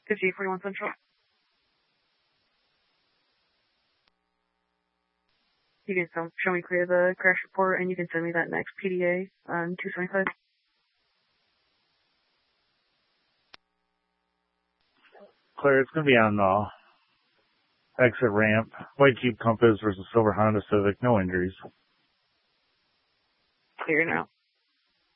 5841 Central. You can show me clear the crash report, and you can send me that next PDA on 275. Claire, it's going to be on the exit ramp. White Jeep Compass versus Silver Honda Civic. No injuries. Clear now.